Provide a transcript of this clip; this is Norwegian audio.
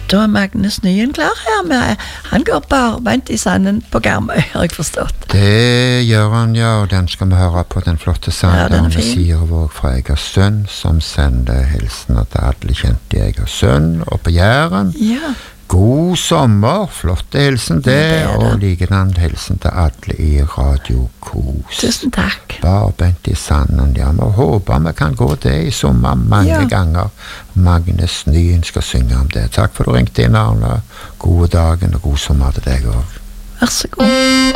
Da Magnus Nyen klar her med, han går barbeint I sanden på Karmøy, har jeg forstått. Det gjør han, ja, og den skal vi høre på den flotte sangen den med Sirevåg fra Egersund, som sender hilsener til alle kjente I Egersund og på Jæren. Ja. God sommer, flotte hilsen det, og likedan hilsen til alle I Radio Kos. Tusen takk. Barbeint I sanden, ja, vi håper vi kan gå det I sommer mange ganger. Magnus Nyen skal synge om det. Takk for at du ringte inn, Arne. God dagen og god sommer til deg også. Vær så god.